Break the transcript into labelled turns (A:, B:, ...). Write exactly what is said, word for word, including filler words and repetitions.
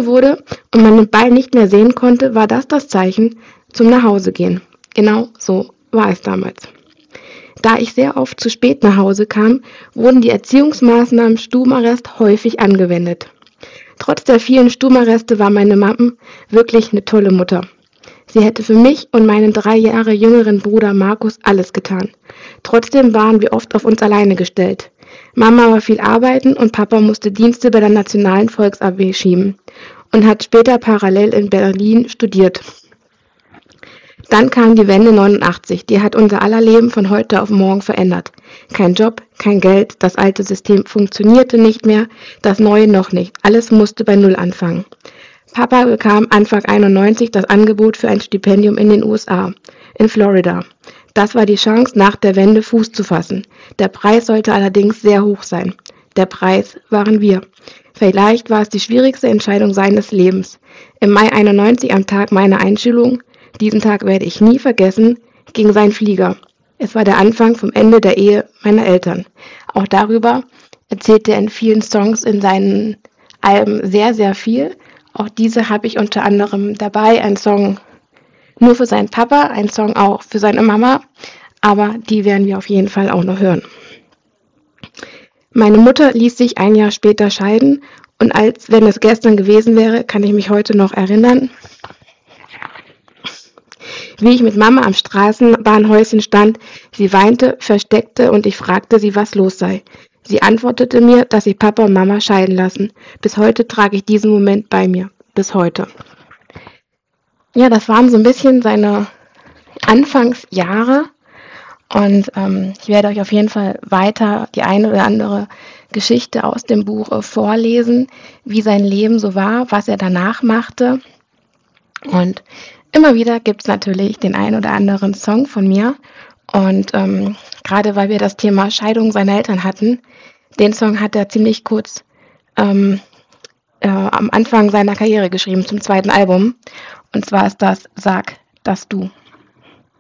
A: dunkel wurde und man den Ball nicht mehr sehen konnte, war das das Zeichen zum Nachhausegehen. Genau so war es damals. Da ich sehr oft zu spät nach Hause kam, wurden die Erziehungsmaßnahmen Stubenarrest häufig angewendet. Trotz der vielen Stubenarreste war meine Mama wirklich eine tolle Mutter. Sie hätte für mich und meinen drei Jahre jüngeren Bruder Markus alles getan. Trotzdem waren wir oft auf uns alleine gestellt. Mama war viel arbeiten und Papa musste Dienste bei der Nationalen Volksarmee schieben und hat später parallel in Berlin studiert. Dann kam die Wende neunundachtzig, die hat unser aller Leben von heute auf morgen verändert. Kein Job, kein Geld, das alte System funktionierte nicht mehr, das neue noch nicht. Alles musste bei Null anfangen. Papa bekam Anfang einundneunzig das Angebot für ein Stipendium in den U S A, in Florida. Das war die Chance, nach der Wende Fuß zu fassen. Der Preis sollte allerdings sehr hoch sein. Der Preis waren wir. Vielleicht war es die schwierigste Entscheidung seines Lebens. Im Mai einundneunzig, am Tag meiner Einschulung, diesen Tag werde ich nie vergessen, ging sein Flieger. Es war der Anfang vom Ende der Ehe meiner Eltern. Auch darüber erzählte er in vielen Songs in seinen Alben sehr, sehr viel. Auch diese habe ich unter anderem dabei, ein Song nur für seinen Papa, ein Song auch für seine Mama, aber die werden wir auf jeden Fall auch noch hören. Meine Mutter ließ sich ein Jahr später scheiden und als wenn es gestern gewesen wäre, kann ich mich heute noch erinnern, wie ich mit Mama am Straßenbahnhäuschen stand. Sie weinte, versteckte und ich fragte sie, was los sei. Sie antwortete mir, dass sich Papa und Mama scheiden lassen. Bis heute trage ich diesen Moment bei mir. Bis heute. Ja, das waren so ein bisschen seine Anfangsjahre. Und ähm, ich werde euch auf jeden Fall weiter die eine oder andere Geschichte aus dem Buch äh, vorlesen, wie sein Leben so war, was er danach machte. Und immer wieder gibt es natürlich den einen oder anderen Song von mir. Und ähm, gerade weil wir das Thema Scheidung seiner Eltern hatten, den Song hat er ziemlich kurz ähm, äh, am Anfang seiner Karriere geschrieben, zum zweiten Album. Und zwar ist das Sag das du.